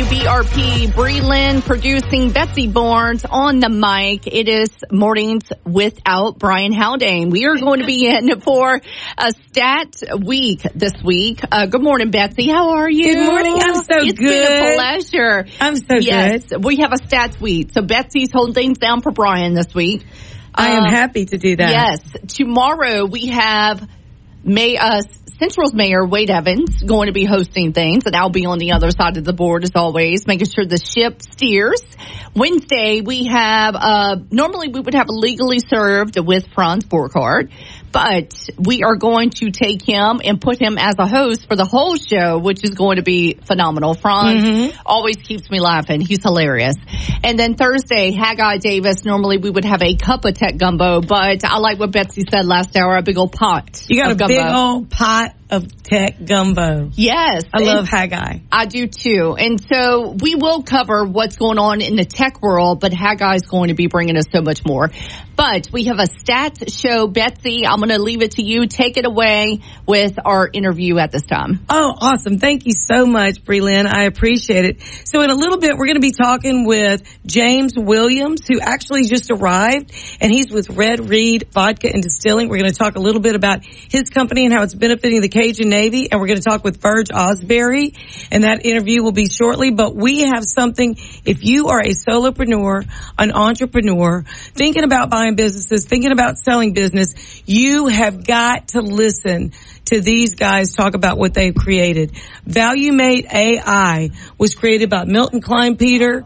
WBRP, Breland producing, Betsy Barnes on the mic. It is Mornings Without Brian Haldane. We are going to be in for a stat week this week. Good morning, Betsy. How are you? Good morning. I'm so good. It's been a pleasure. I'm so good. Yes, we have a stats week. So Betsy's holding things down for Brian this week. I am happy to do that. Yes. Tomorrow we have Central's Mayor Wade Evans going to be hosting things, and I'll be on the other side of the board as always, making sure the ship steers. Wednesday, we have, normally we would have a legally served with Franz Borchardt, but we are going to take him and put him as a host for the whole show, which is going to be phenomenal. Franz always keeps me laughing. He's hilarious. And then Thursday, Haggai Davis, normally we would have a cup of tech gumbo, but I like what Betsy said last hour, a big old pot. You got a big old pot of tech gumbo. Yes. I love Haggai. I do too. And so we will cover what's going on in the tech world, but Haggai's going to be bringing us so much more. But we have a stats show. Betsy, I'm going to leave it to you. Take it away with our interview at this time. Oh, awesome. Thank you so much, Breland. I appreciate it. So in a little bit, we're going to be talking with James Williams, who actually just arrived, and he's with Red Reed Vodka and Distilling. We're going to talk a little bit about his company and how it's benefiting the Cajun Navy, and we're going to talk with Virg Osbury, and that interview will be shortly. But we have something, if you are a solopreneur, an entrepreneur, thinking about buying businesses, thinking about selling business, you have got to listen to these guys talk about what they've created. ValueMate AI was created by Milton Kleinpeter,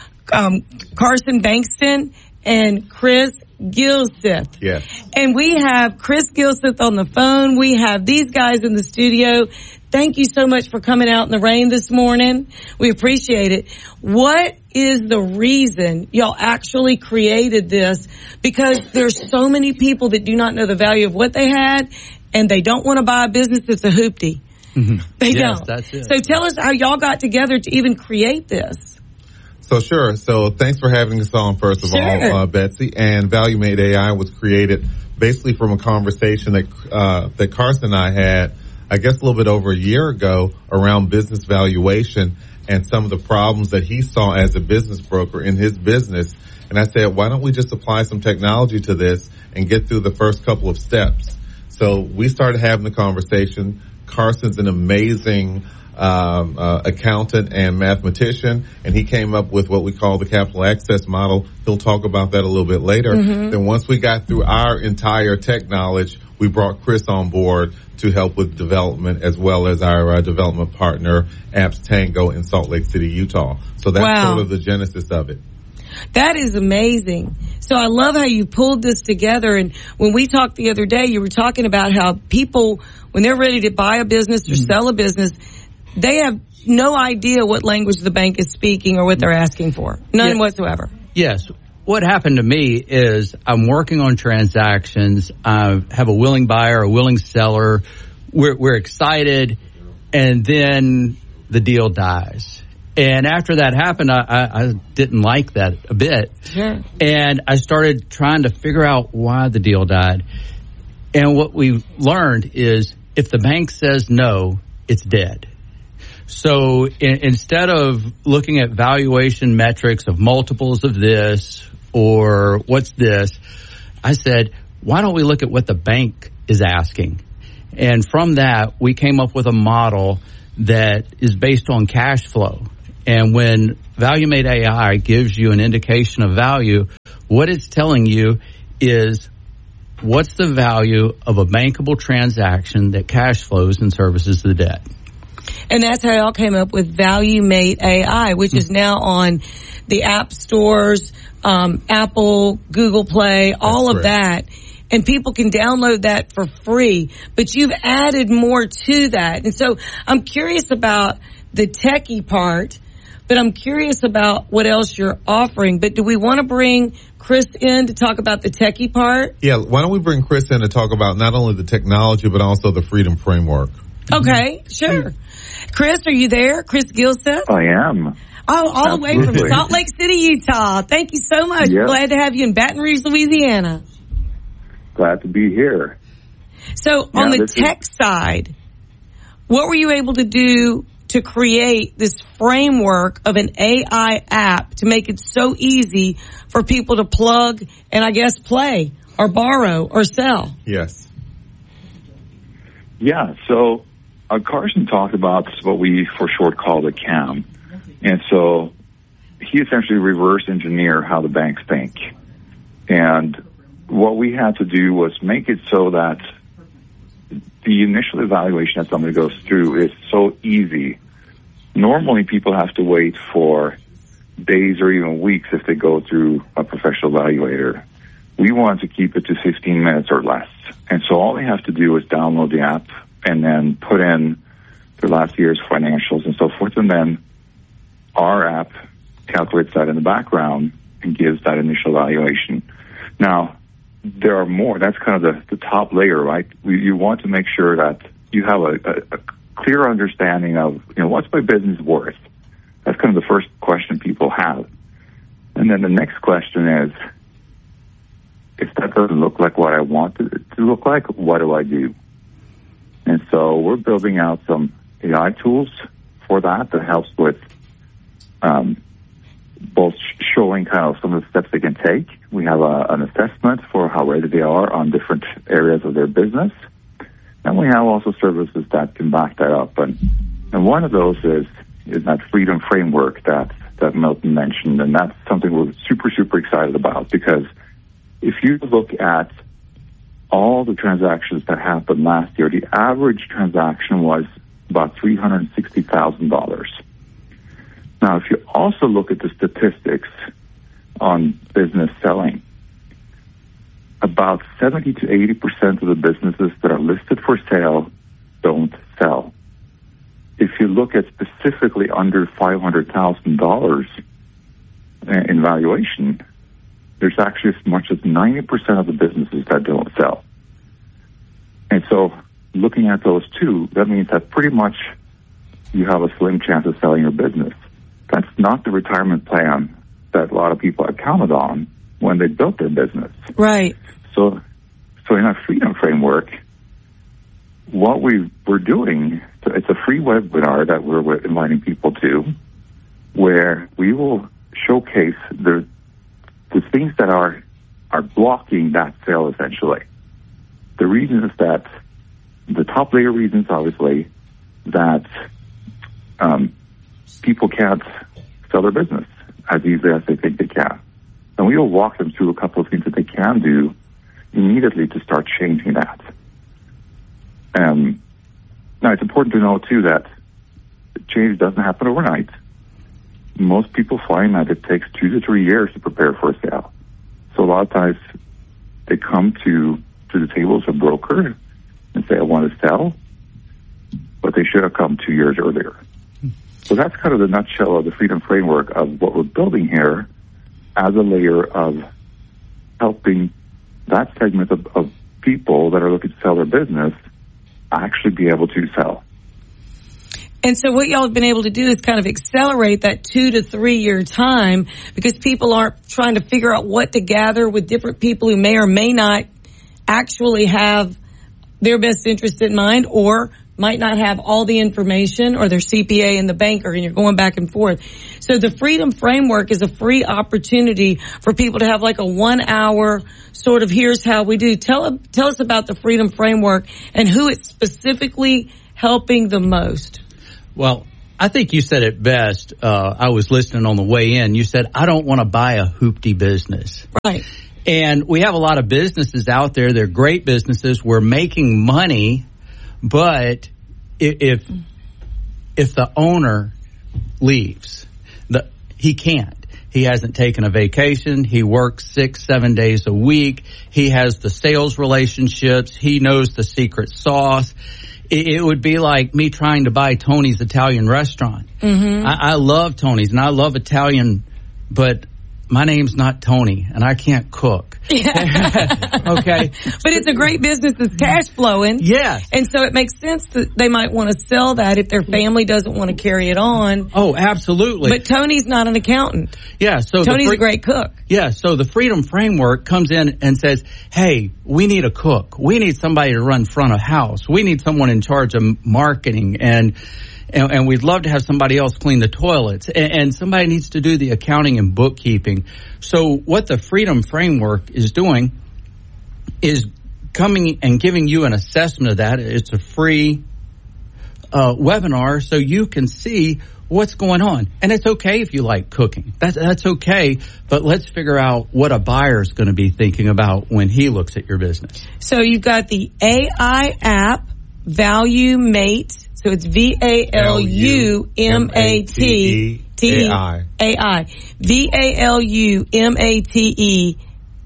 Carson Bankston, and Chris Gilseth. Yes. And we have Chris Gilseth on the phone. We have these guys in the studio. Thank you so much for coming out in the rain this morning. We appreciate it. What is the reason y'all actually created this? Because there's so many people that do not know the value of what they had, and they don't want to buy a business that's a hoopty. They don't. That's it. So tell us how y'all got together to even create this. So sure. So thanks for having us on, first of all, Betsy. And ValueMate AI was created basically from a conversation that Carson and I had, I guess a little bit over a year ago, around business valuation and some of the problems that he saw as a business broker in his business. And I said, why don't we just apply some technology to this and get through the first couple of steps? So we started having the conversation. Carson's an amazing accountant and mathematician, and he came up with what we call the capital access model. He'll talk about that a little bit later. Then once we got through our entire tech knowledge, we brought Chris on board to help with development, as well as our development partner, Apps Tango in Salt Lake City, Utah. So that's sort of the genesis of it. That is amazing. So I love how you pulled this together. And when we talked the other day, you were talking about how people, when they're ready to buy a business or sell a business, they have no idea what language the bank is speaking or what they're asking for. None whatsoever. Yes. What happened to me is I'm working on transactions. I have a willing buyer, a willing seller. We're excited, and then the deal dies. And after that happened, I didn't like that a bit. Sure. And I started trying to figure out why the deal died. And what we've learned is if the bank says no, it's dead. So instead of looking at valuation metrics of multiples of this or what's this, I said, why don't we look at what the bank is asking? And from that, we came up with a model that is based on cash flow. And when ValueMate AI gives you an indication of value, what it's telling you is what's the value of a bankable transaction that cash flows and services the debt. And that's how y'all came up with ValueMate AI, which is now on the app stores, Apple, Google Play, all of that. And people can download that for free. But you've added more to that. And so I'm curious about the techie part, but I'm curious about what else you're offering. But do we want to bring Chris in to talk about the techie part? Yeah, why don't we bring Chris in to talk about not only the technology, but also the Freedom Framework. Okay, sure. Chris, are you there? Chris Gilseth? I am. Oh, all the way from Salt Lake City, Utah. Thank you so much. Yep. Glad to have you in Baton Rouge, Louisiana. Glad to be here. So on the tech side, what were you able to do to create this framework of an AI app to make it so easy for people to plug and I guess play or borrow or sell? Yes. Yeah, so Carson talked about what we for short call the CAM. And so he essentially reverse engineered how the banks think. And what we had to do was make it so that the initial evaluation that somebody goes through is so easy. Normally people have to wait for days or even weeks if they go through a professional evaluator. We want to keep it to 15 minutes or less. And so all they have to do is download the app and then put in their last year's financials and so forth. And then our app calculates that in the background and gives that initial evaluation. Now, there are more. That's kind of the top layer, right? You want to make sure that you have a clear understanding of, what's my business worth? That's kind of the first question people have. And then the next question is, if that doesn't look like what I want it to look like, what do I do? And so we're building out some AI tools for that helps with both showing kind of some of the steps they can take. We have an assessment for how ready they are on different areas of their business. And we have also services that can back that up. And one of those is that freedom framework that Milton mentioned. And that's something we're super, super excited about, because if you look at all the transactions that happened last year, the average transaction was about $360,000. Now, if you also look at the statistics on business selling, about 70 to 80% of the businesses that are listed for sale don't sell. If you look at specifically under $500,000 in valuation, there's actually as much as 90% of the businesses that don't sell. And so looking at those two, that means that pretty much you have a slim chance of selling your business. That's not the retirement plan that a lot of people had counted on when they built their business. Right. So in our freedom framework, what we're doing, it's a free webinar that we're inviting people to, where we will showcase the things that are blocking that sale, essentially. The reason is that the top layer reasons, obviously, that people can't sell their business as easily as they think they can. And we will walk them through a couple of things that they can do immediately to start changing that. Now, it's important to know, too, that change doesn't happen overnight. Most people find that it takes 2 to 3 years to prepare for a sale. So a lot of times they come to the table as a broker and say, I want to sell, but they should have come 2 years earlier. So that's kind of the nutshell of the freedom framework of what we're building here as a layer of helping that segment of people that are looking to sell their business actually be able to sell. And so what y'all have been able to do is kind of accelerate that 2 to 3 year time, because people aren't trying to figure out what to gather with different people who may or may not actually have their best interest in mind, or might not have all the information, or their CPA and the banker, and you're going back and forth. So the Freedom Framework is a free opportunity for people to have like a 1 hour sort of, here's how we do. Tell us about the Freedom Framework and who it's specifically helping the most. Well, I think you said it best. I was listening on the way in. You said, I don't want to buy a hoopty business. Right. And we have a lot of businesses out there. They're great businesses. We're making money. But if the owner leaves, he can't. He hasn't taken a vacation. He works 6-7 days a week. He has the sales relationships. He knows the secret sauce. It would be like me trying to buy Tony's Italian restaurant. Mm-hmm. I love Tony's and I love Italian, but my name's not Tony and I can't cook. Yeah. Okay. But it's a great business that's cash flowing. Yes. And so it makes sense that they might want to sell that if their family doesn't want to carry it on. Oh, absolutely. But Tony's not an accountant. Yeah. So Tony's a great cook. Yeah. So the Freedom Framework comes in and says, hey, we need a cook. We need somebody to run front of house. We need someone in charge of marketing. And and we'd love to have somebody else clean the toilets, and somebody needs to do the accounting and bookkeeping. So what the Freedom Framework is doing is coming and giving you an assessment of that. It's a free webinar so you can see what's going on. And it's okay if you like cooking. That's okay, but let's figure out what a buyer's going to be thinking about when he looks at your business. So you've got the AI app, ValueMate. So it's ValueMate. AI. ValueMate.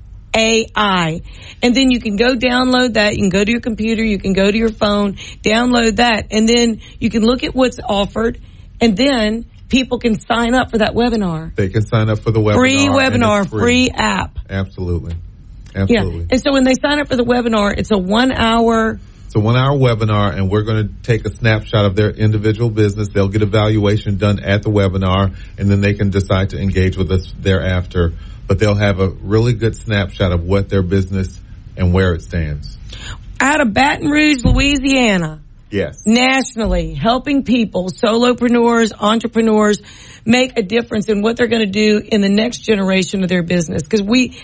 AI. And then you can go download that. You can go to your computer. You can go to your phone, download that. And then you can look at what's offered. And then people can sign up for that webinar. They can sign up for the webinar. Free webinar, free app. Absolutely. Yeah. And so when they sign up for the webinar, it's a 1 hour. It's a 1 hour webinar, and we're going to take a snapshot of their individual business. They'll get evaluation done at the webinar, and then they can decide to engage with us thereafter. But they'll have a really good snapshot of what their business and where it stands. Out of Baton Rouge, Louisiana. Yes. Nationally, helping people, solopreneurs, entrepreneurs, make a difference in what they're going to do in the next generation of their business. Because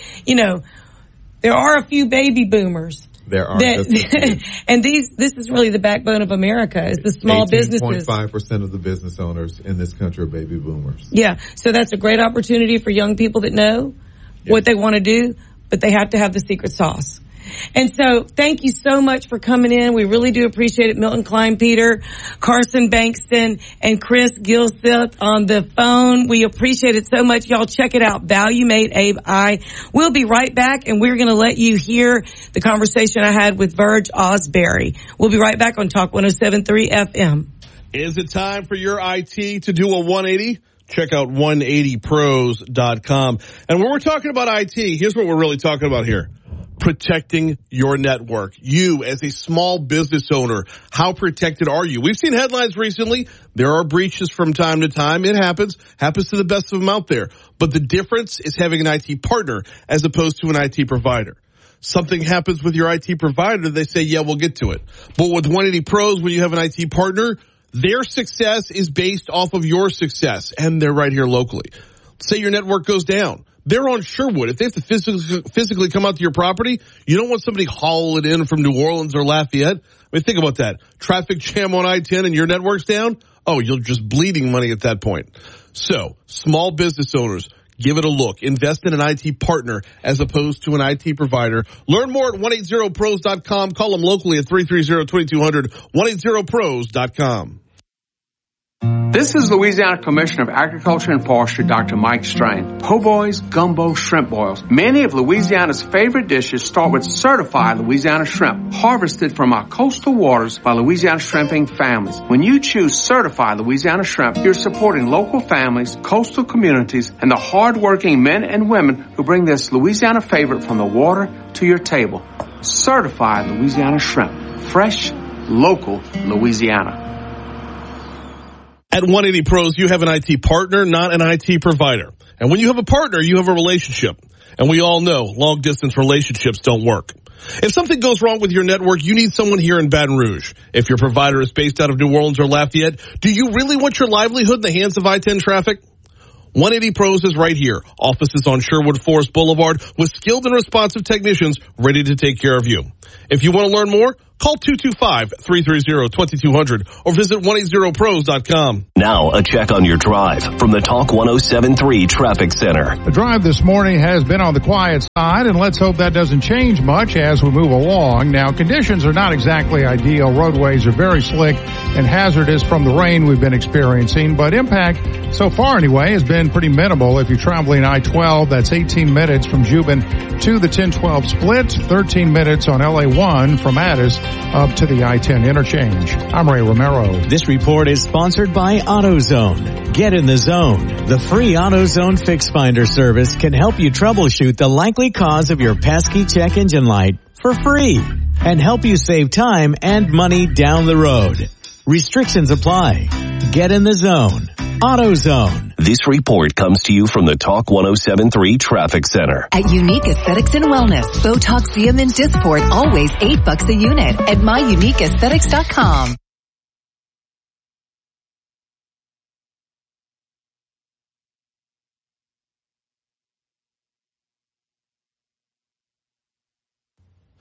there are a few baby boomers. There are. And this is really the backbone of America, is the small businesses. 18.5% of the business owners in this country are baby boomers. Yeah. So that's a great opportunity for young people that know what they want to do, but they have to have the secret sauce. And so thank you so much for coming in. We really do appreciate it. Milton Kleinpeter, Carson Bankston, and Chris Gilseth on the phone. We appreciate it so much. Y'all check it out. ValueMate AI. We'll be right back, and we're going to let you hear the conversation I had with Verge Osbury. We'll be right back on Talk 107.3 FM. Is it time for your IT to do a 180? Check out 180pros.com. And when we're talking about IT, here's what we're really talking about here. Protecting your network. You as a small business owner, how protected are you? We've seen headlines recently. There are breaches from time to time. It happens to the best of them out there. But the difference is having an IT partner as opposed to an IT provider. Something happens with your IT provider, they say, yeah, we'll get to it. But with 180 Pros, when you have an IT partner, their success is based off of your success, and they're right here locally. Say your network goes down. They're on Sherwood. If they have to physically come out to your property, you don't want somebody haul it in from New Orleans or Lafayette. I mean, think about that. Traffic jam on I-10 and your network's down? Oh, you're just bleeding money at that point. So, small business owners, give it a look. Invest in an IT partner as opposed to an IT provider. Learn more at 180pros.com. Call them locally at 330-2200, 180pros.com. This is Louisiana Commissioner of Agriculture and Forestry, Dr. Mike Strain. Po' boys, gumbo, shrimp boils. Many of Louisiana's favorite dishes start with certified Louisiana shrimp, harvested from our coastal waters by Louisiana shrimping families. When you choose certified Louisiana shrimp, you're supporting local families, coastal communities, and the hard-working men and women who bring this Louisiana favorite from the water to your table. Certified Louisiana shrimp. Fresh, local Louisiana. At 180 Pros, you have an IT partner, not an IT provider. And when you have a partner, you have a relationship. And we all know long-distance relationships don't work. If something goes wrong with your network, you need someone here in Baton Rouge. If your provider is based out of New Orleans or Lafayette, do you really want your livelihood in the hands of I-10 traffic? 180 Pros is right here. Offices on Sherwood Forest Boulevard with skilled and responsive technicians ready to take care of you. If you want to learn more, call 225-330-2200 or visit 180pros.com. Now, a check on your drive from the Talk 107.3 Traffic Center. The drive this morning has been on the quiet side, and let's hope that doesn't change much as we move along. Now, conditions are not exactly ideal. Roadways are very slick and hazardous from the rain we've been experiencing, but impact, so far anyway, has been pretty minimal. If you're traveling I-12, that's 18 minutes from Juban to the 1012 split, 13 minutes on LA1 from Addis up to the I-10 interchange. I'm Ray Romero. This report is sponsored by AutoZone. Get in the zone. The free AutoZone Fix Finder service can help you troubleshoot the likely cause of your pesky check engine light for free and help you save time and money down the road. Restrictions apply. Get in the zone. AutoZone. This report comes to you from the Talk 107.3 Traffic Center. At Unique Aesthetics and Wellness, Botox, Xeomin, Dysport, always $8 a unit at myuniqueaesthetics.com.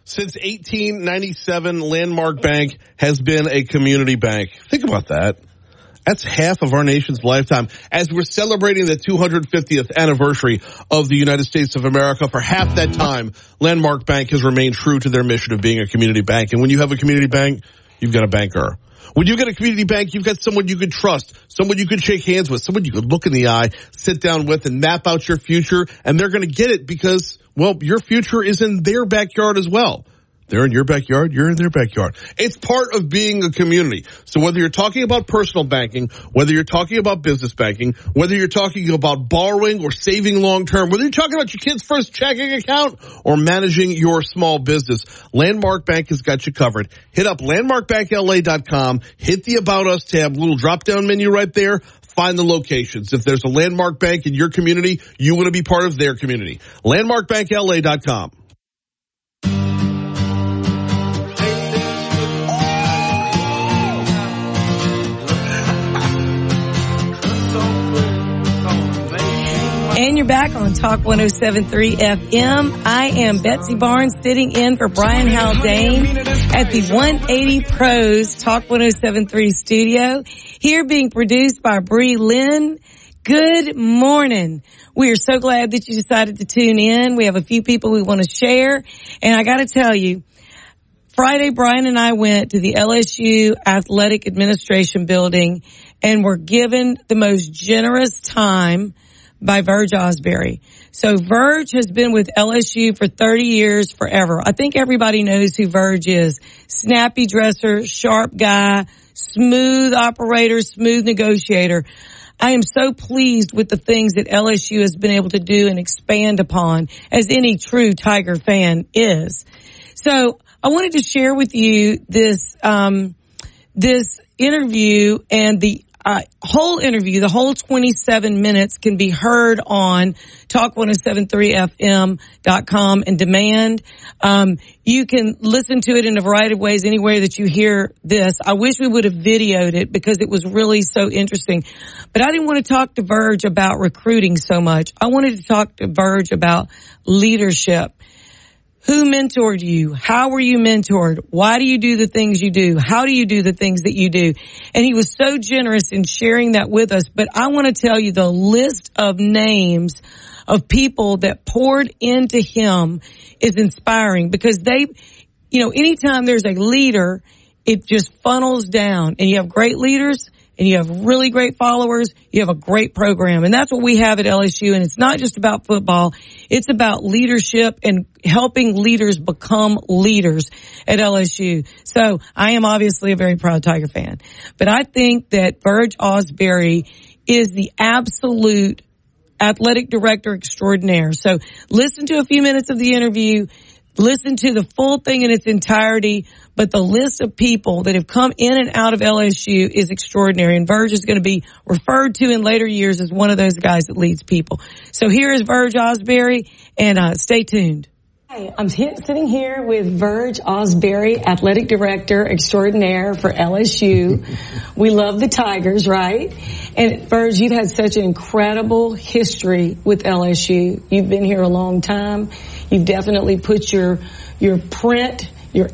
Since 1897, Landmark Bank has been a community bank. Think about that. That's half of our nation's lifetime. As we're celebrating the 250th anniversary of the United States of America, for half that time, Landmark Bank has remained true to their mission of being a community bank. And when you have a community bank, you've got a banker. When you get a community bank, you've got someone you can trust, someone you can shake hands with, someone you can look in the eye, sit down with, and map out your future. And they're going to get it because, well, your future is in their backyard as well. They're in your backyard, you're in their backyard. It's part of being a community. So whether you're talking about personal banking, whether you're talking about business banking, whether you're talking about borrowing or saving long term, whether you're talking about your kid's first checking account or managing your small business, Landmark Bank has got you covered. Hit up landmarkbankla.com, hit the About Us tab, little drop down menu right there. Find the locations. If there's a Landmark Bank in your community, you want to be part of their community. landmarkbankla.com. And you're back on Talk 107.3 FM. I am Betsy Barnes sitting in for Brian Haldane at the 180 Pros Talk 107.3 studio. Here being produced by Bree Lynn. Good morning. We are so glad that you decided to tune in. We have a few people we want to share. And I got to tell you, Friday, Brian and I went to the LSU Athletic Administration building and were given the most generous time by Verge Osbury. So Verge has been with LSU for 30 years, forever. I think everybody knows who Verge is. Snappy dresser, sharp guy, smooth operator, smooth negotiator. I am so pleased with the things that LSU has been able to do and expand upon, as any true Tiger fan is. So I wanted to share with you this interview, and the whole interview, the whole 27 minutes can be heard on talk1073fm.com and demand. You can listen to it in a variety of ways, anywhere that you hear this. I wish we would have videoed it because it was really so interesting. But I didn't want to talk to Verge about recruiting so much. I wanted to talk to Verge about leadership. Who mentored you? How were you mentored? Why do you do the things you do? How do you do the things that you do? And he was so generous in sharing that with us. But I want to tell you the list of names of people that poured into him is inspiring, because they, anytime there's a leader, it just funnels down, and you have great leaders and you have really great followers, you have a great program. And that's what we have at LSU. And it's not just about football. It's about leadership and helping leaders become leaders at LSU. So I am obviously a very proud Tiger fan. But I think that Verge Osbury is the absolute athletic director extraordinaire. So listen to a few minutes of the interview. Listen to the full thing in its entirety, but the list of people that have come in and out of LSU is extraordinary, and Verge is going to be referred to in later years as one of those guys that leads people. So here is Verge Osbury, and stay tuned. Hi, I'm sitting here with Verge Osbury, Athletic Director Extraordinaire for LSU. We love the Tigers, right? And Verge, you've had such an incredible history with LSU. You've been here a long time. You've definitely put your imprint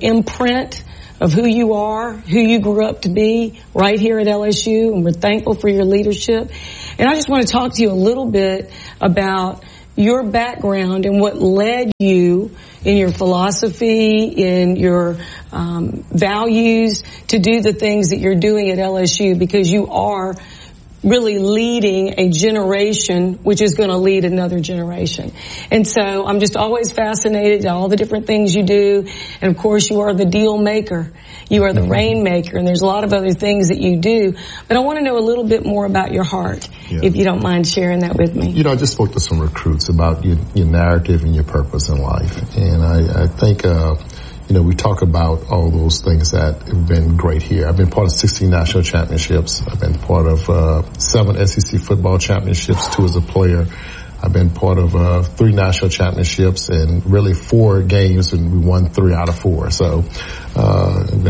of who you are, who you grew up to be right here at LSU, and we're thankful for your leadership. And I just want to talk to you a little bit about your background and what led you in your philosophy, in your values, to do the things that you're doing at LSU, because you are really leading a generation which is going to lead another generation. And so I'm just always fascinated at all the different things you do. And of course you are the deal maker. You are the rainmaker, and there's a lot of other things that you do. But I want to know a little bit more about your heart, if you don't mind sharing that with me. I just spoke to some recruits about your narrative and your purpose in life. And I think, we talk about all those things that have been great here. I've been part of 16 national championships. I've been part of 7 SEC football championships, 2 as a player. I've been part of 3 national championships and really 4 games, and we won 3 out of 4. So I've been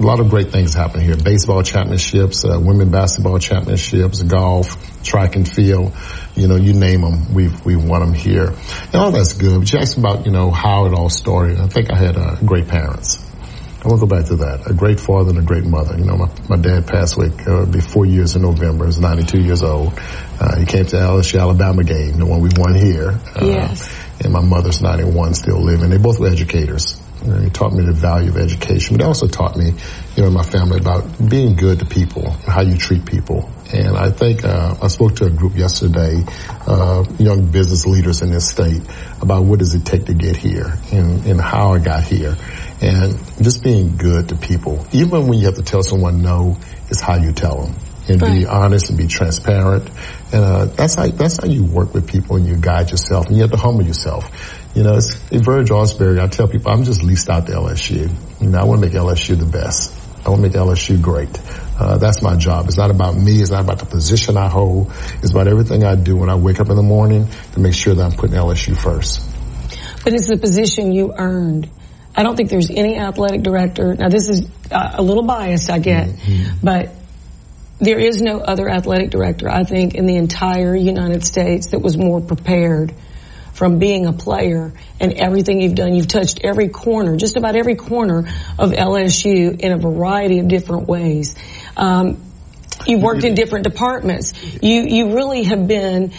a lot of great things happen here. Baseball championships, women basketball championships, golf, track and field. You name them, we've won them here. And all that's good. But you asked about, how it all started. I think I had great parents. I want to go back to that. A great father and a great mother. My dad passed away, be 4 years in November. He was 92 years old. He came to LSU Alabama game, the one we won here. Yes. And my mother's 91, still living. They both were educators. He taught me the value of education, but they also taught me, in my family about being good to people, how you treat people. And I think, I spoke to a group yesterday, young business leaders in this state about what does it take to get here and how I got here. And just being good to people. Even when you have to tell someone no, it's how you tell them. And be honest and be transparent. And that's how you work with people and you guide yourself. And you have to humble yourself. It's Verge Osbury. I tell people, I'm just leased out to LSU. I want to make LSU the best. I want to make LSU great. That's my job. It's not about me. It's not about the position I hold. It's about everything I do when I wake up in the morning to make sure that I'm putting LSU first. But it's the position you earned. I don't think there's any athletic director. Now, this is a little biased, I get, but there is no other athletic director, I think, in the entire United States that was more prepared from being a player and everything you've done. You've touched every corner, just about every corner of LSU in a variety of different ways. You've worked in different departments. You really have been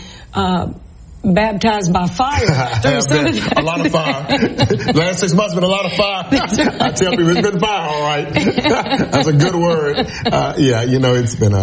baptized by fire. A lot of fire. Last 6 months been a lot of fire. I tell people it's been fire, all right. That's a good word. It's been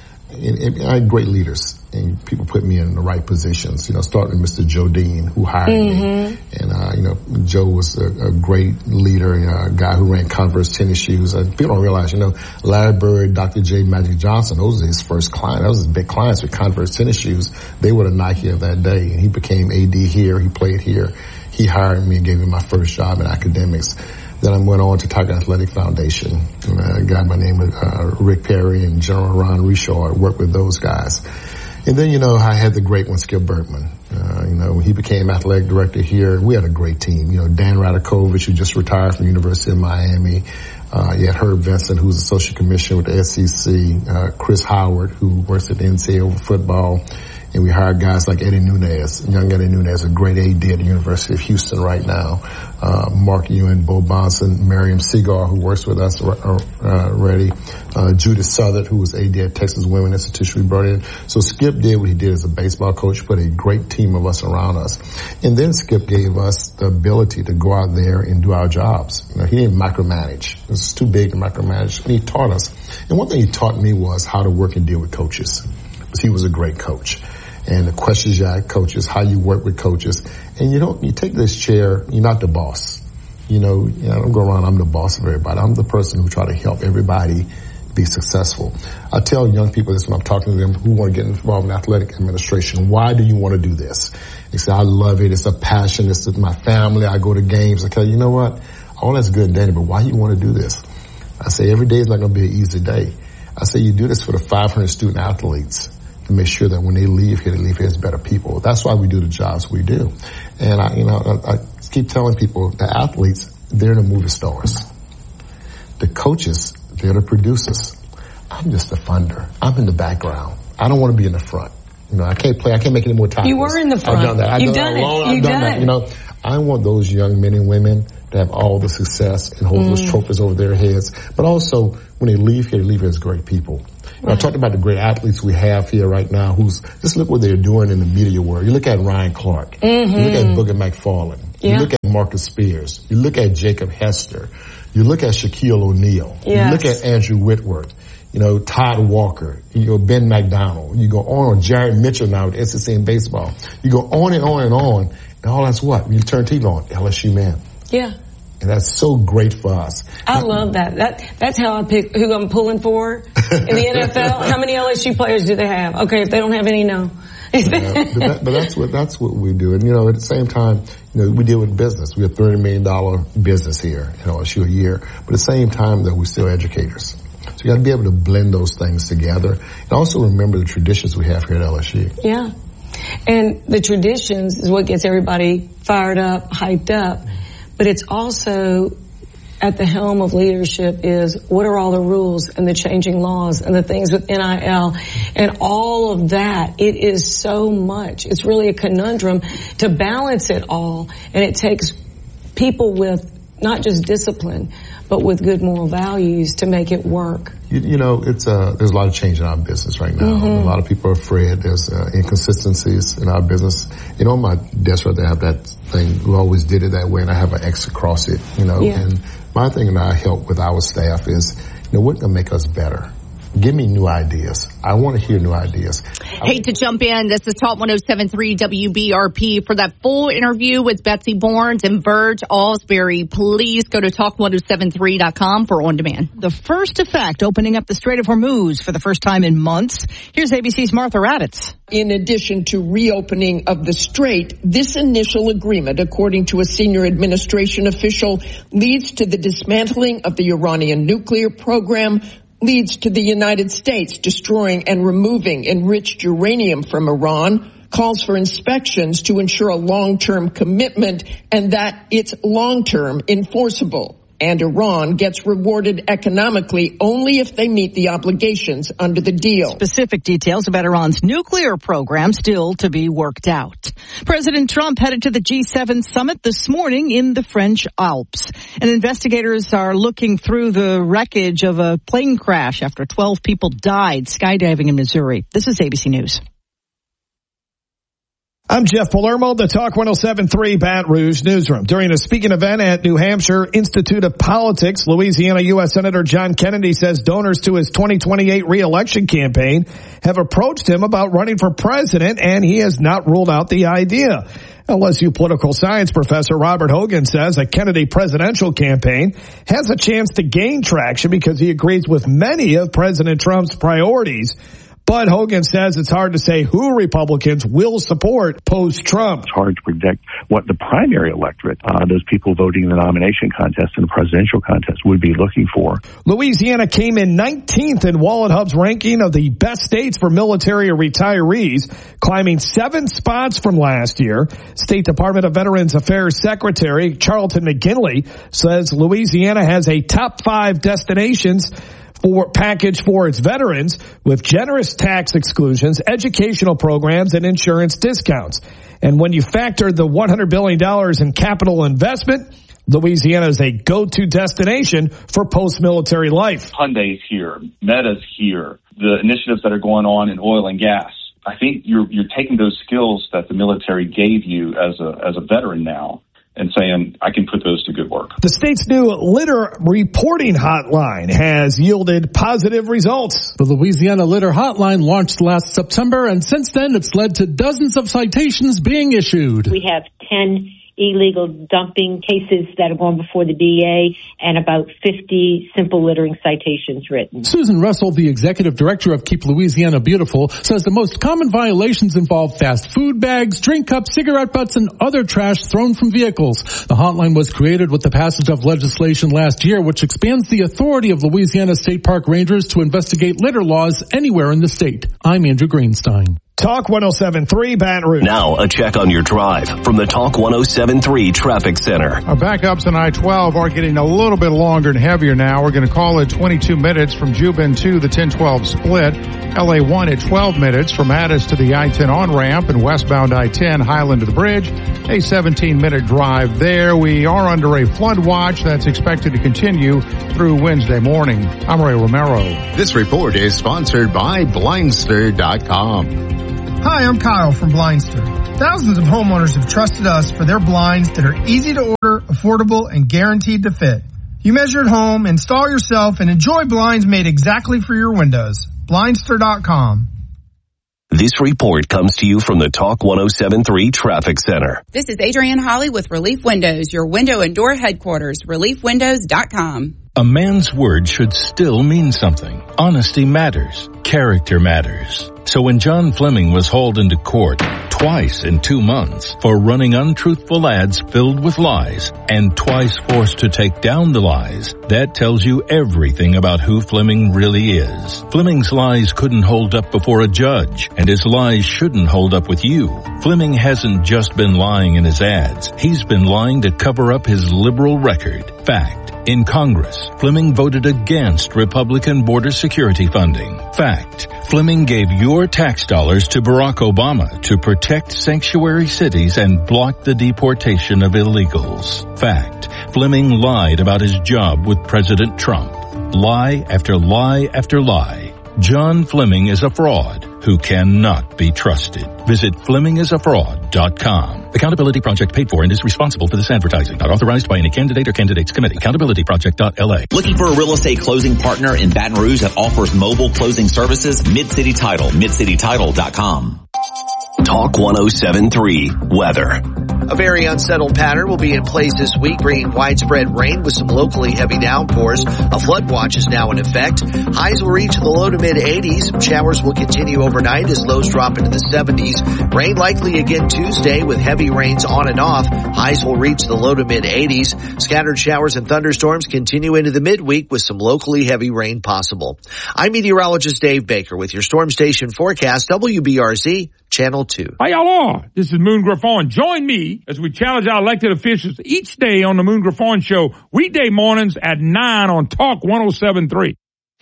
I had great leaders and people put me in the right positions. Starting with Mr. Joe Dean, who hired me, and Joe was a great leader, a guy who ran Converse tennis shoes. People don't realize, Larry Bird, Dr. J. Magic Johnson, those were his first clients. Those were his big clients with Converse tennis shoes. They were the Nike of that day, and he became AD here. He played here. He hired me and gave me my first job in academics. Then I went on to Tiger Athletic Foundation. A guy by the name of Rick Perry and General Ron Richard. I worked with those guys. And then, I had the great one, Skip Bertman. When he became athletic director here, we had a great team. Dan Radakovich, who just retired from the University of Miami. You had Herb Vincent, who's associate commissioner with the SEC. Chris Howard, who works at the NCAA over football. And we hired guys like Eddie Nunez, young Eddie Nunez, a great AD at the University of Houston right now. Mark Ewan, Bo Bonson, Miriam Segar, who works with us already. Judith Southard, who was AD at Texas Women Institution, we brought in. So Skip did what he did as a baseball coach, put a great team of us around us. And then Skip gave us the ability to go out there and do our jobs. He didn't micromanage. It was too big to micromanage. But he taught us. And one thing he taught me was how to work and deal with coaches. Because he was a great coach. And the questions you ask coaches, how you work with coaches. And you take this chair, you're not the boss. I don't go around, I'm the boss of everybody. I'm the person who try to help everybody be successful. I tell young people this when I'm talking to them who want to get involved in athletic administration. Why do you want to do this? They say, I love it. It's a passion. It's my family. I go to games. I tell you know what? All that's good, Danny, but why do you want to do this? I say every day is not going to be an easy day. I say you do this for the 500 student athletes to make sure that when they leave here as better people. That's why we do the jobs we do. And I keep telling people, the athletes, they're the movie stars. The coaches, they're the producers. I'm just a funder. I'm in the background. I don't want to be in the front. I can't make any more time. You were in the front. I've done that. You've done it. I've done that. I want those young men and women to have all the success and hold those trophies over their heads. But also, when they leave here as great people. Right. I talked about the great athletes we have here right now just look what they're doing in the media world. You look at Ryan Clark. You look at Booger McFarland. You look at Marcus Spears. You look at Jacob Hester. You look at Shaquille O'Neal. You look at Andrew Whitworth. Todd Walker. Ben McDonald. You go on, Jared Mitchell now with SEC in baseball. You go on and on and on. And all that's what? You turn TV on. LSU man. Yeah. And that's so great for us. I love that. That's how I pick who I'm pulling for in the NFL. How many LSU players do they have? Okay, if they don't have any, no. But that's what we do. And at the same time, we deal with business. We have $30 million business here at LSU a year. But at the same time, though, we're still educators. So you got to be able to blend those things together, and also remember the traditions we have here at LSU. Yeah, and the traditions is what gets everybody fired up, hyped up. But it's also at the helm of leadership is what are all the rules and the changing laws and the things with NIL and all of that. It is so much. It's really a conundrum to balance it all, and it takes people with not just discipline, but with good moral values to make it work. You know, there's a lot of change in our business right now. Mm-hmm. A lot of people are afraid. There's inconsistencies in our business. You know, on my desk right there, I have that thing. We always did it that way, and I have an X across it, you know. Yeah. And my thing that I help with our staff is, you know, what can make us better? Give me new ideas. I want to hear new ideas. Hate to jump in. This is Talk 107.3 WBRP. For that full interview with Betsy Barnes and Verge Osbury, please go to talk1073.com for on demand. The first effect, opening up the Strait of Hormuz for the first time in months. Here's ABC's Martha Raddatz. In addition to reopening of the strait, this initial agreement, according to a senior administration official, leads to the dismantling of the Iranian nuclear program, leads to the United States destroying and removing enriched uranium from Iran, calls for inspections to ensure a long-term commitment and that it's long-term enforceable. And Iran gets rewarded economically only if they meet the obligations under the deal. Specific details about Iran's nuclear program still to be worked out. President Trump headed to the G7 summit this morning in the French Alps. And investigators are looking through the wreckage of a plane crash after 12 people died skydiving in Missouri. This is ABC News. I'm Jeff Palermo, the Talk 107.3 Baton Rouge newsroom. During a speaking event at New Hampshire Institute of Politics, Louisiana U.S. Senator John Kennedy says donors to his 2028 re-election campaign have approached him about running for president, and he has not ruled out the idea. LSU political science professor Robert Hogan says a Kennedy presidential campaign has a chance to gain traction because he agrees with many of President Trump's priorities. But Hogan says it's hard to say who Republicans will support post-Trump. It's hard to predict what the primary electorate, those people voting in the nomination contest and the presidential contest, would be looking for. Louisiana came in 19th in Wallet Hub's ranking of the best states for military retirees, climbing 7 spots from last year. State Department of Veterans Affairs Secretary Charlton McGinley says Louisiana has a top 5 destinations package for its veterans with generous tax exclusions, educational programs, and insurance discounts. And when you factor the $100 billion in capital investment, Louisiana is a go-to destination for post-military life. Hyundai's here, Meta's here, the initiatives that are going on in oil and gas. I think you're taking those skills that the military gave you as a veteran now and saying, I can put those to good work. The state's new litter reporting hotline has yielded positive results. The Louisiana Litter Hotline launched last September, and since then it's led to dozens of citations being issued. We have 10 illegal dumping cases that have gone before the DA and about 50 simple littering citations written. Susan Russell, the executive director of Keep Louisiana Beautiful, says the most common violations involve fast food bags, drink cups, cigarette butts, and other trash thrown from vehicles. The hotline was created with the passage of legislation last year, which expands the authority of Louisiana State Park Rangers to investigate litter laws anywhere in the state. I'm Andrew Greenstein. Talk 107.3 Baton Rouge. Now a check on your drive from the Talk 107.3 Traffic Center. Our backups on I-12 are getting a little bit longer and heavier now. We're going to call it 22 minutes from Juban to the 10-12 split. LA1 at 12 minutes from Addis to the I-10 on-ramp and westbound I-10 Highland to the bridge. A 17-minute drive there. We are under a flood watch that's expected to continue through Wednesday morning. I'm Ray Romero. This report is sponsored by Blindster.com. Hi, I'm Kyle from Blindster. Thousands of homeowners have trusted us for their blinds that are easy to order, affordable, and guaranteed to fit. You measure at home, install yourself, and enjoy blinds made exactly for your windows. Blindster.com. This report comes to you from the Talk 107.3 Traffic Center. This is Adrienne Holly with Relief Windows, your window and door headquarters, reliefwindows.com. A man's word should still mean something. Honesty matters. Character matters. So when John Fleming was hauled into court twice in 2 months for running untruthful ads filled with lies and twice forced to take down the lies, that tells you everything about who Fleming really is. Fleming's lies couldn't hold up before a judge, and his lies shouldn't hold up with you. Fleming hasn't just been lying in his ads. He's been lying to cover up his liberal record. Fact. In Congress, Fleming voted against Republican border security funding. Fact. Fleming gave your tax dollars to Barack Obama to protect sanctuary cities and block the deportation of illegals. Fact. Fleming lied about his job with President Trump. Lie after lie after lie. John Fleming is a fraud who cannot be trusted. Visit FlemingIsAFraud.com. Accountability Project paid for and is responsible for this advertising. Not authorized by any candidate or candidates committee. AccountabilityProject.la. Looking for a real estate closing partner in Baton Rouge that offers mobile closing services? Mid-City Title. MidCityTitle.com. Talk 107.3 Weather. A very unsettled pattern will be in place this week, bringing widespread rain with some locally heavy downpours. A flood watch is now in effect. Highs will reach the low to mid 80s. Showers will continue overnight as lows drop into the 70s. Rain likely again Tuesday with heavy rains on and off. Highs will reach the low to mid 80s. Scattered showers and thunderstorms continue into the midweek with some locally heavy rain possible. I'm meteorologist Dave Baker with your storm station forecast, WBRZ Channel 2. Hi, y'all are. This is Moon Griffon. Join me as we challenge our elected officials each day on the Moon Griffon Show, weekday mornings at 9 on Talk 107.3.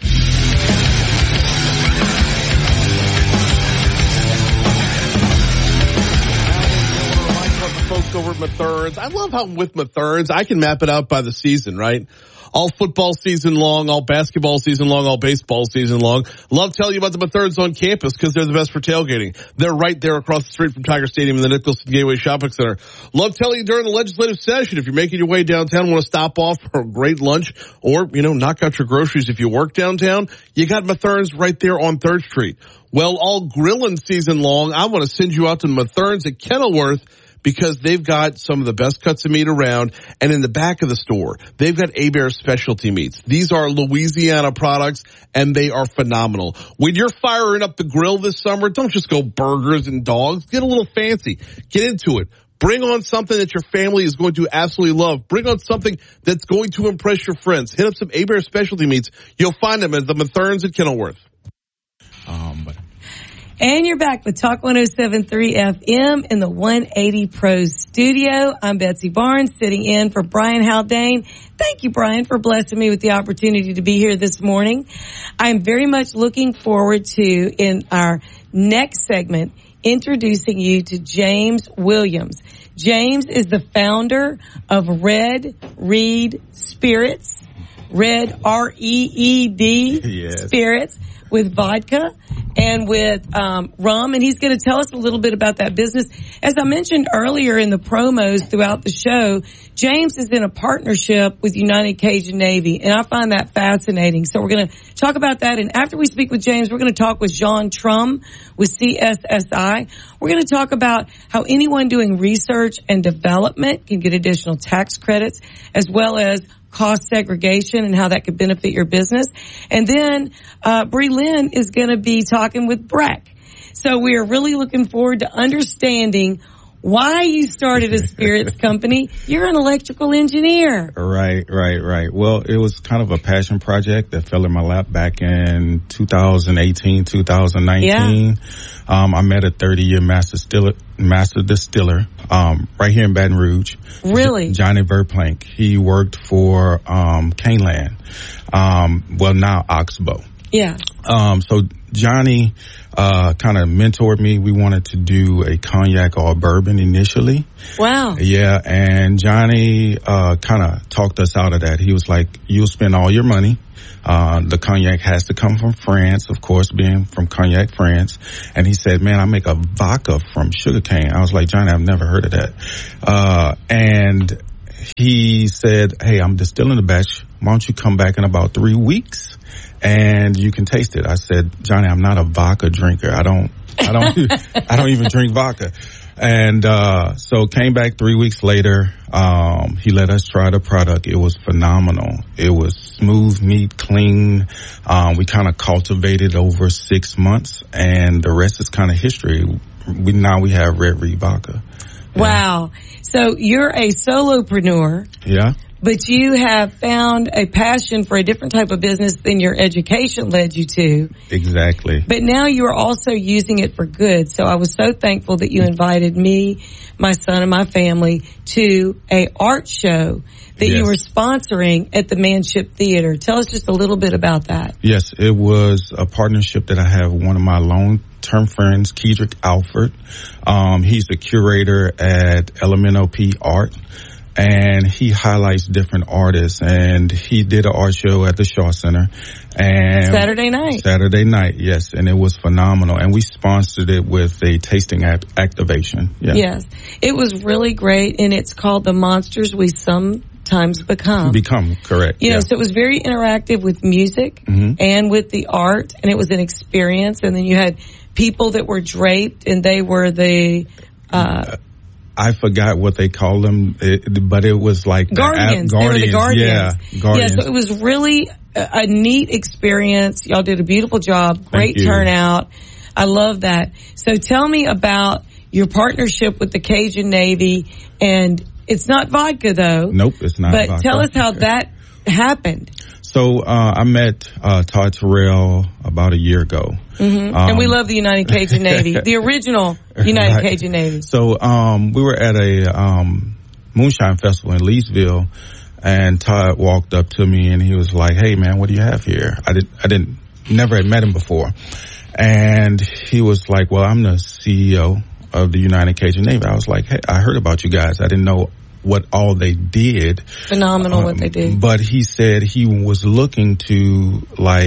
Folks over at Mathern's. I love how with Mathern's, I can map it out by the season, right? All football season long, all basketball season long, all baseball season long. Love telling you about the Mathern's on campus because they're the best for tailgating. They're right there across the street from Tiger Stadium in the Nicholson Gateway Shopping Center. Love telling you during the legislative session, if you're making your way downtown, want to stop off for a great lunch or, knock out your groceries if you work downtown, you got Mathern's right there on 3rd Street. Well, all grilling season long, I want to send you out to Mathern's at Kenilworth, because they've got some of the best cuts of meat around. And in the back of the store, they've got Hebert specialty meats. These are Louisiana products, and they are phenomenal. When you're firing up the grill this summer, don't just go burgers and dogs. Get a little fancy. Get into it. Bring on something that your family is going to absolutely love. Bring on something that's going to impress your friends. Hit up some Hebert specialty meats. You'll find them at the Mathern's at Kenilworth. And you're back with Talk 107.3 FM in the 180 Pros studio. I'm Betsy Barnes sitting in for Brian Haldane. Thank you, Brian, for blessing me with the opportunity to be here this morning. I'm very much looking forward to, in our next segment, introducing you to James Williams. James is the founder of Red Reed Spirits. Red, R-E-E-D, yes. Spirits, with vodka and with rum, and he's going to tell us a little bit about that business. As I mentioned earlier in the promos throughout the show, James is in a partnership with United Cajun Navy, and I find that fascinating. So we're going to talk about that, and after we speak with James, we're going to talk with Jean Trum with CSSI. We're going to talk about how anyone doing research and development can get additional tax credits, as well as cost segregation and how that could benefit your business. And then Bree Lynn is going to be talking with Breck. So we are really looking forward to understanding why you started a spirits company. You're an electrical engineer. Right. Well, it was kind of a passion project that fell in my lap back in 2018, 2019. Yeah. I met a 30-year master distiller right here in Baton Rouge. Really? Johnny Verplank. He worked for Caneland. Well, now Oxbow. Yeah. So Johnny kind of mentored me. We wanted to do a cognac or bourbon initially. Wow. Yeah, and Johnny kind of talked us out of that. He was like, you'll spend all your money. The cognac has to come from France, of course, being from Cognac, France. And he said, man, I make a vodka from sugarcane. I was like, Johnny, I've never heard of that. And he said, hey, I'm distilling a batch. Why don't you come back in about 3 weeks and you can taste it? I said, Johnny, I'm not a vodka drinker. I don't even drink vodka. And so came back 3 weeks later. He let us try the product. It was phenomenal. It was smooth, neat, clean. We kind of cultivated over 6 months, and the rest is kind of history. Now we have Red Reed vodka. Yeah. Wow. So you're a solopreneur. Yeah. But you have found a passion for a different type of business than your education led you to. Exactly. But now you are also using it for good. So I was so thankful that you invited me, my son, and my family to a art show that you were sponsoring at the Manship Theater. Tell us just a little bit about that. Yes, it was a partnership that I have with one of my long-term friends, Kedrick Alford. He's the curator at LMNOP Art. And he highlights different artists, and he did an art show at the Shaw Center. And Saturday night, yes, and it was phenomenal. And we sponsored it with a tasting activation. Yeah. Yes, it was really great, and it's called The Monsters We Sometimes Become. Correct. You know, so it was very interactive with music and with the art, and it was an experience. And then you had people that were draped, and they were the I forgot what they called them, but it was like Guardians. They were the Guardians. Yeah, Guardians. Yeah, so it was really a neat experience. Y'all did a beautiful job. Great turnout. I love that. So tell me about your partnership with the Cajun Navy. And it's not vodka, though. Nope, it's not vodka. But tell us how that happened. So I met Todd Terrell about a year ago. And we love the United Cajun Navy, the original United Cajun Navy. So we were at a moonshine festival in Leesville, and Todd walked up to me and he was like, "Hey man, what do you have here?" I never had met him before, and he was like, "Well, I'm the CEO of the United Cajun Navy." I was like, "Hey, I heard about you guys. I didn't know what all they did." Phenomenal what they did. But he said he was looking to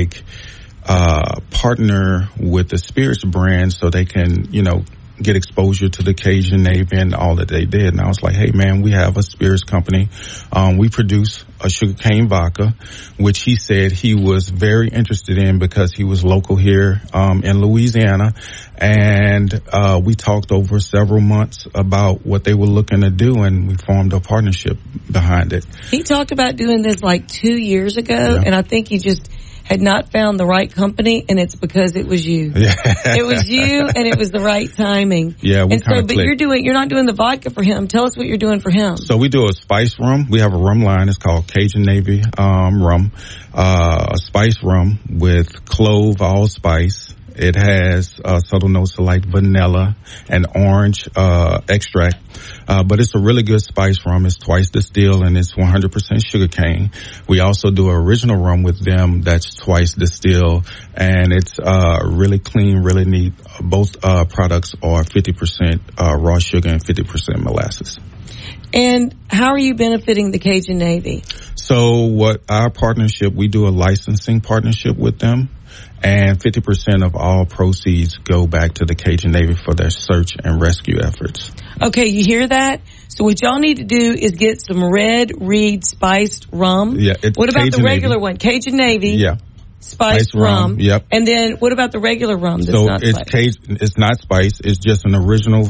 partner with the Spirits brand so they can, get exposure to the Cajun Navy and all that they did. And I was like, "Hey man, we have a spirits company. We produce a sugarcane vodka," which he said he was very interested in because he was local here, in Louisiana. And, we talked over several months about what they were looking to do, and we formed a partnership behind it. He talked about doing this 2 years ago, and I think he just had not found the right company, and it's because it was you. It was you, and it was the right timing. Yeah, but you're not doing the vodka for him. Tell us what you're doing for him. So we do a spice rum. We have a rum line. It's called Cajun Navy rum, a spice rum with clove allspice. It has subtle notes like vanilla and orange extract, but it's a really good spice rum. It's twice distilled and it's 100% sugarcane. We also do an original rum with them that's twice distilled, and it's really clean, really neat. Both products are 50% raw sugar and 50% molasses. And how are you benefiting the Cajun Navy? So our partnership, we do a licensing partnership with them. And 50% of all proceeds go back to the Cajun Navy for their search and rescue efforts. Okay, you hear that? So what y'all need to do is get some Red Reed spiced rum. Yeah. What about Cajun the regular Navy. one? Cajun Navy. Yeah. Spiced rum. Yep. And then what about the regular rum that's so not spiced? It's not spiced. It's just an original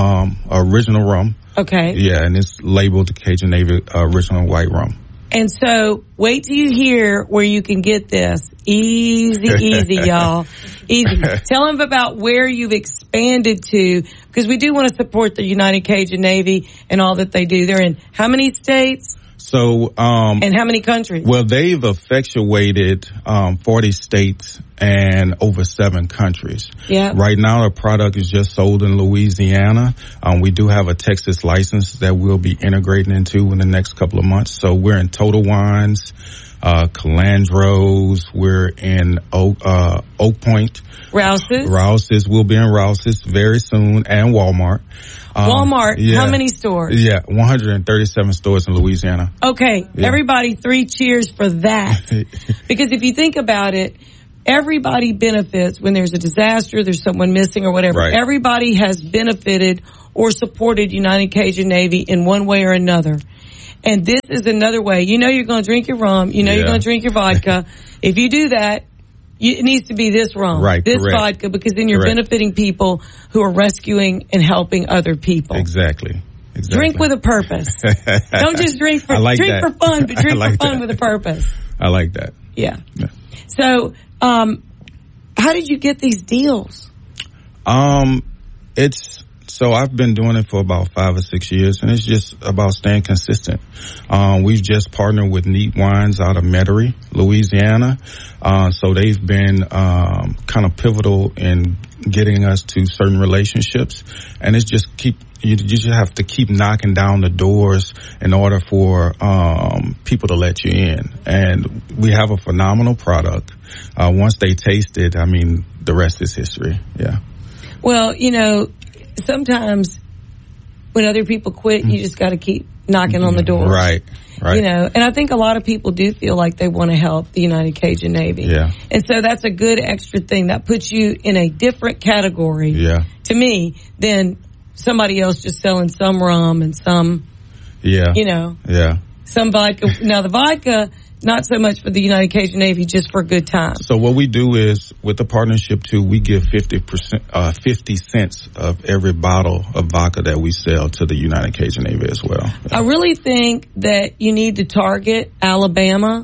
rum. Okay. Yeah, and it's labeled Cajun Navy original white rum. And so wait till you hear where you can get this. Easy, y'all. Easy. Tell them about where you've expanded to, because we do want to support the United Cajun Navy and all that they do. They're in how many states? So, and how many countries? Well, they've effectuated 40 states and over 7 countries. Yeah. Right now, the product is just sold in Louisiana. We do have a Texas license that we'll be integrating into in the next couple of months. So we're in Total Wines, Calandros. We're in Oak Point. Rouse's. We'll be in Rouse's very soon, and Walmart. Walmart, how many stores? Yeah, 137 stores in Louisiana. Okay, everybody 3 cheers for that. Because if you think about it, everybody benefits when there's a disaster, there's someone missing or whatever. Right. Everybody has benefited or supported United Cajun Navy in one way or another. And this is another way. You know you're going to drink your rum. You know you're going to drink your vodka. If you do that, it needs to be this rum, this vodka, because then you're benefiting people who are rescuing and helping other people. Exactly. Drink with a purpose. Don't just drink for for fun, but drink for fun with a purpose. I like that. Yeah. So, how did you get these deals? It's So I've been doing it for about 5 or 6 years, and it's just about staying consistent. We've just partnered with Neat Wines out of Metairie, Louisiana. So they've been kind of pivotal in getting us to certain relationships, and it's just you just have to keep knocking down the doors in order for people to let you in. And we have a phenomenal product. Once they taste it, I mean, the rest is history. Yeah. Well, sometimes when other people quit, you just got to keep knocking on the door. Right. And I think a lot of people do feel like they want to help the United Cajun Navy. Yeah. And so that's a good extra thing that puts you in a different category. Yeah. To me than somebody else just selling some rum and some, Yeah. some vodka. Now the vodka, not so much for the United Cajun Navy, just for a good time. So what we do is, with the partnership too, we give 50 cents of every bottle of vodka that we sell to the United Cajun Navy as well. I really think that you need to target Alabama,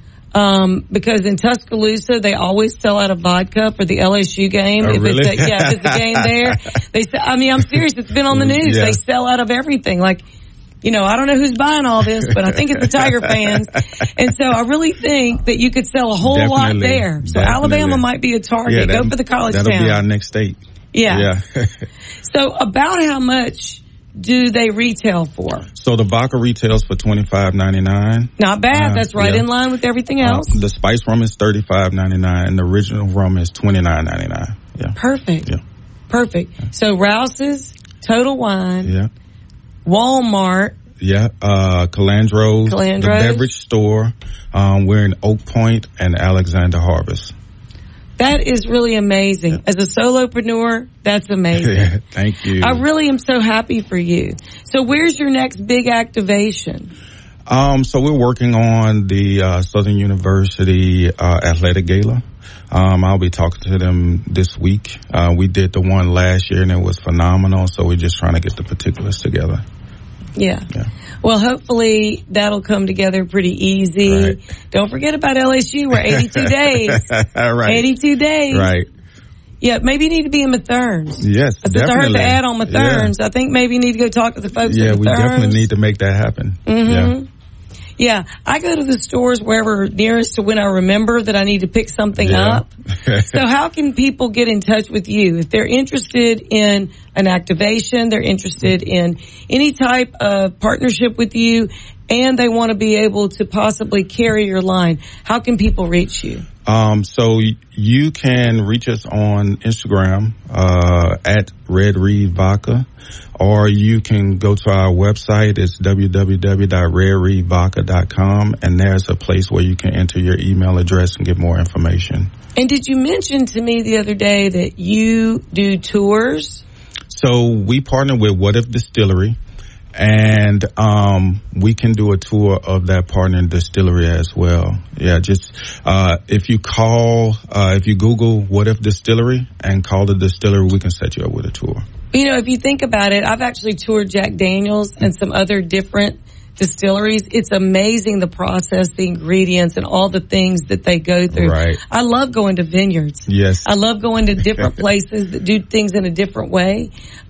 because in Tuscaloosa they always sell out of vodka for the LSU game. Oh, really? If it's a game there, I'm serious. It's been on the news. Yeah. They sell out of everything. Like, I don't know who's buying all this, but I think it's the Tiger fans. And so I really think that you could sell a whole lot there. So Alabama might be a target. Go for the college town. That'll be our next state. Yeah. So about how much do they retail for? So the vodka retails for $25.99. Not bad. That's right in line with everything else. The spice rum is $35.99, and the original rum is $29.99. Yeah. Perfect. Yeah. Perfect. So Rouse's, Total Wine. Yeah. Walmart. Yeah, Calandro's, the beverage store. We're in Oak Point and Alexander Harvest. That is really amazing. Yeah. As a solopreneur, that's amazing. Thank you. I really am so happy for you. So where's your next big activation? So we're working on the Southern University Athletic Gala. I'll be talking to them this week. We did the one last year and it was phenomenal, so we're just trying to get the particulars together. Yeah. Well, hopefully that'll come together pretty easy. Right. Don't forget about LSU. We're 82 days. Right. 82 days. Right. Yeah, maybe you need to be in Mathurns. Yes, Since definitely. I heard the ad on Mathurns, I think maybe you need to go talk to the folks at Mathurns. Yeah, we definitely need to make that happen. Mm-hmm. Yeah, I go to the stores wherever nearest to when I remember that I need to pick something up. So how can people get in touch with you? If they're interested in an activation, they're interested in any type of partnership with you, and they want to be able to possibly carry your line, how can people reach you? So you can reach us on Instagram, at Red Reed Vodka, or you can go to our website. It's www.redreedvodka.com, and there's a place where you can enter your email address and get more information. And did you mention to me the other day that you do tours? So we partner with What If Distillery, and we can do a tour of that partner distillery as well. Yeah, just if you Google What If Distillery and call the distillery, we can set you up with a tour. If you think about it, I've actually toured Jack Daniels and some other different distilleries. It's amazing the process, the ingredients, and all the things that they go through. Right. I love going to vineyards. Yes. I love going to different places that do things in a different way.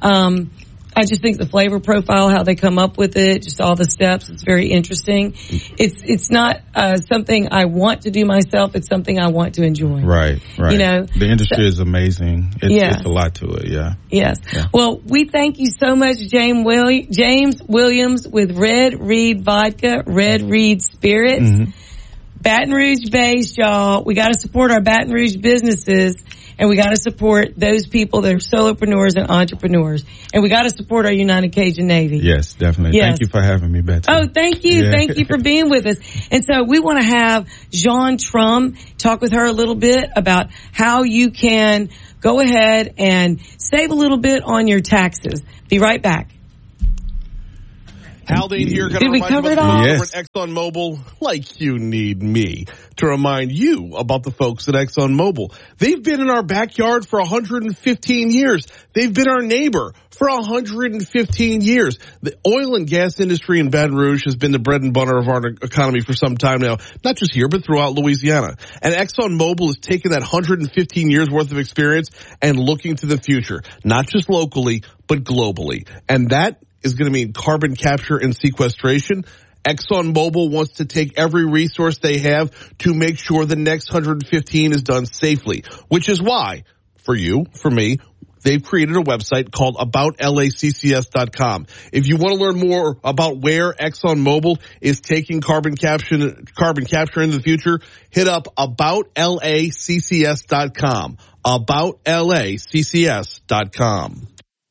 I just think the flavor profile, how they come up with it, just all the steps, it's very interesting. It's not something I want to do myself. It's something I want to enjoy. Right. The industry is amazing. It's a lot to it. Yeah. Yes. Yeah. Well, we thank you so much, James Williams with Red Reed Vodka, Red Reed Spirits. Mm-hmm. Baton Rouge based, y'all. We got to support our Baton Rouge businesses, and we got to support those people that are solopreneurs and entrepreneurs, and we got to support our United Cajun Navy. Yes, definitely. Yes. Thank you for having me, Betsy. Oh, thank you. Yeah. Thank you for being with us. And so we want to have Jean Trum talk with her a little bit about how you can go ahead and save a little bit on your taxes. Be right back. Haldane here. Did we cover it all? Yes. At ExxonMobil, like you need me to remind you about the folks at ExxonMobil. They've been in our backyard for 115 years. They've been our neighbor for 115 years. The oil and gas industry in Baton Rouge has been the bread and butter of our economy for some time now, not just here, but throughout Louisiana. And ExxonMobil has taken that 115 years worth of experience and looking to the future, not just locally, but globally. And that is going to mean carbon capture and sequestration. ExxonMobil wants to take every resource they have to make sure the next 115 is done safely, which is why, for you, for me, they've created a website called aboutlaccs.com. If you want to learn more about where ExxonMobil is taking carbon capture into the future, hit up aboutlaccs.com. aboutlaccs.com.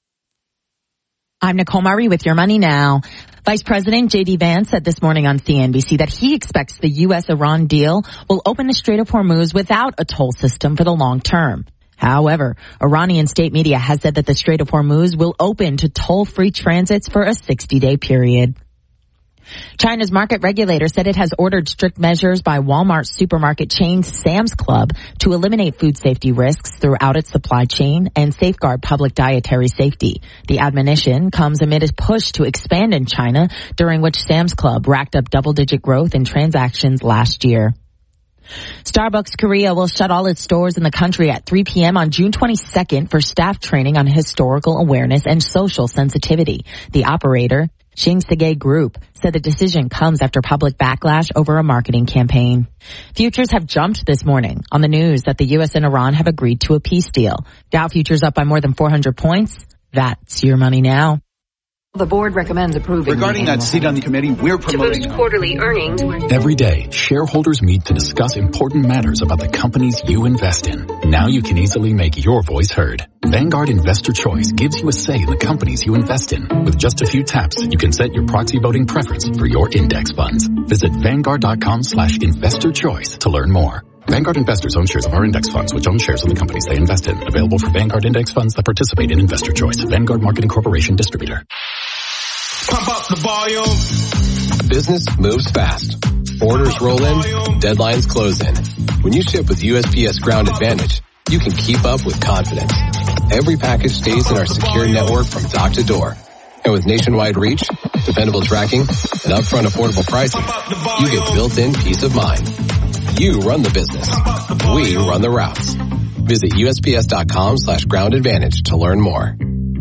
I'm Nicole Murray with Your Money Now. Vice President J.D. Vance said this morning on CNBC that he expects the U.S.-Iran deal will open the Strait of Hormuz without a toll system for the long term. However, Iranian state media has said that the Strait of Hormuz will open to toll-free transits for a 60-day period. China's market regulator said it has ordered strict measures by Walmart supermarket chain Sam's Club to eliminate food safety risks throughout its supply chain and safeguard public dietary safety. The admonition comes amid a push to expand in China, during which Sam's Club racked up double-digit growth in transactions last year. Starbucks Korea will shut all its stores in the country at 3 p.m. on June 22nd for staff training on historical awareness and social sensitivity. The operator, Shinsegae Group, said the decision comes after public backlash over a marketing campaign. Futures have jumped this morning on the news that the U.S. and Iran have agreed to a peace deal. Dow futures up by more than 400 points. That's Your Money Now. The board recommends approving. Regarding that seat on the committee, we're promoting to boost quarterly earnings. Every day, shareholders meet to discuss important matters about the companies you invest in. Now you can easily make your voice heard. Vanguard Investor Choice gives you a say in the companies you invest in. With just a few taps, you can set your proxy voting preference for your index funds. Visit Vanguard.com/investorchoice to learn more. Vanguard investors own shares of our index funds, which own shares in the companies they invest in. Available for Vanguard index funds that participate in Investor Choice. Vanguard Marketing Corporation Distributor. Pump up the volume. Business moves fast. Orders roll in, deadlines close in. When you ship with USPS Ground Advantage, you can keep up with confidence. Every package stays in our secure network from dock to door. And with nationwide reach, dependable tracking, and upfront affordable pricing, you get built-in peace of mind. You run the business. We run the routes. Visit USPS.com/Ground Advantage to learn more.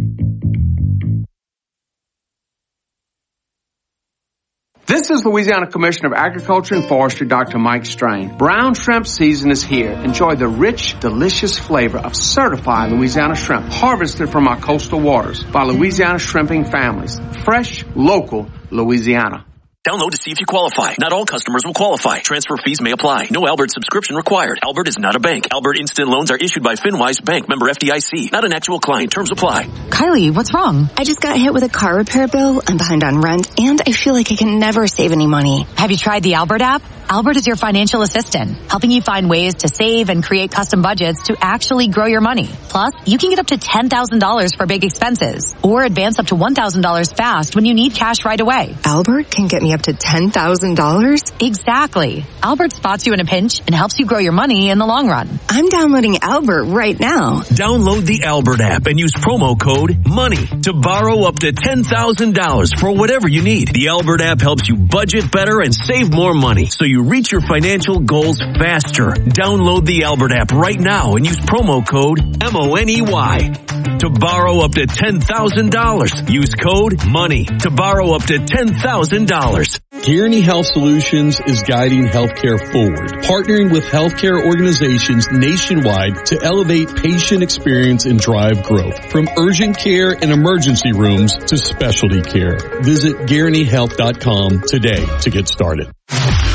This is Louisiana Commissioner of Agriculture and Forestry, Dr. Mike Strain. Brown shrimp season is here. Enjoy the rich, delicious flavor of certified Louisiana shrimp harvested from our coastal waters by Louisiana shrimping families. Fresh, local, Louisiana. Download to see if you qualify. Not all customers will qualify. Transfer fees may apply. No Albert subscription required. Albert is not a bank. Albert Instant Loans are issued by FinWise Bank, member FDIC. Not an actual client. Terms apply. Kylie, what's wrong? I just got hit with a car repair bill. I'm behind on rent, and I feel like I can never save any money. Have you tried the Albert app? Albert is your financial assistant, helping you find ways to save and create custom budgets to actually grow your money. Plus, you can get up to $10,000 for big expenses, or advance up to $1,000 fast when you need cash right away. Albert can get me up to $10,000? Exactly. Albert spots you in a pinch and helps you grow your money in the long run. I'm downloading Albert right now. Download the Albert app and use promo code MONEY to borrow up to $10,000 for whatever you need. The Albert app helps you budget better and save more money, so you reach your financial goals faster. Download the Albert app right now and use promo code MONEY to borrow up to $10,000. Use code MONEY to borrow up to $10,000. Guaranty Health Solutions is guiding healthcare forward, partnering with healthcare organizations nationwide to elevate patient experience and drive growth, from urgent care and emergency rooms to specialty care. Visit GuarantyHealth.com today to get started.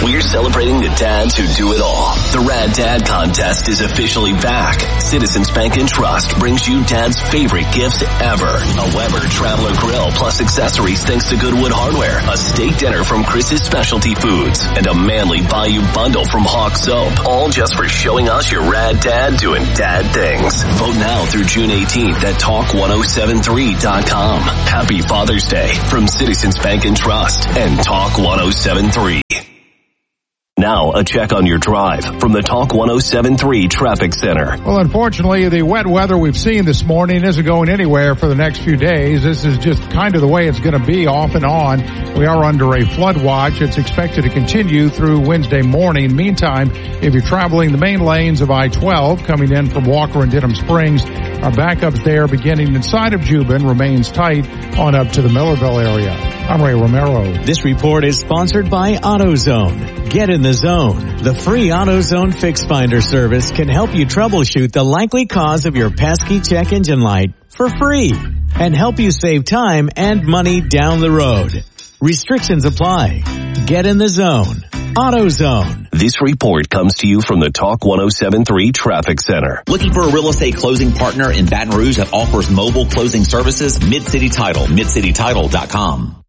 We're celebrating the dads who do it all. The Rad Dad Contest is officially back. Citizens Bank and Trust brings you Dad's favorite gifts ever. A Weber Traveler Grill plus accessories thanks to Goodwood Hardware. A steak dinner from Chris's Specialty Foods. And a manly Bayou bundle from Hawk Soap. All just for showing us your rad dad doing dad things. Vote now through June 18th at Talk1073.com. Happy Father's Day from Citizens Bank and Trust and Talk 1073. Now, a check on your drive from the Talk 1073 Traffic Center. Well, unfortunately, the wet weather we've seen this morning isn't going anywhere for the next few days. This is just kind of the way it's going to be off and on. We are under a flood watch. It's expected to continue through Wednesday morning. Meantime, if you're traveling the main lanes of I-12 coming in from Walker and Denham Springs, our backups there beginning inside of Juban remains tight on up to the Millerville area. I'm Ray Romero. This report is sponsored by AutoZone. Get in the zone. The free AutoZone Fix Finder service can help you troubleshoot the likely cause of your pesky check engine light for free and help you save time and money down the road. Restrictions apply. Get in the zone. AutoZone. This report comes to you from the Talk 1073 Traffic Center. Looking for a real estate closing partner in Baton Rouge that offers mobile closing services? Mid-City Title, midcitytitle.com.